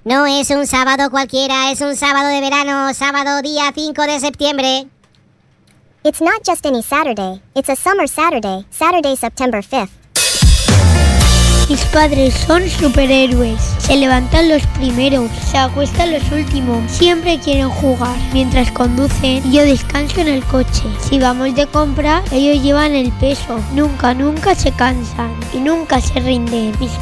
No es un sábado cualquiera, es un sábado de verano, sábado día 5 de septiembre. It's not just any Saturday, it's a summer Saturday, Saturday, September 5th. Mis padres son superhéroes. Se levantan los primeros, se acuestan los últimos. Siempre quieren jugar. Mientras conducen, yo descanso en el coche. Si vamos de compra, ellos llevan el peso. Nunca se cansan y nunca se rinden. Mis